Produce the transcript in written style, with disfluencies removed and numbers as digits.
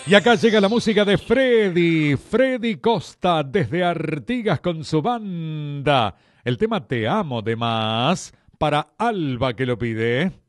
Y acá llega la música de Freddy Costa desde Artigas con su banda. El tema Te amo de más para Alba que lo pide.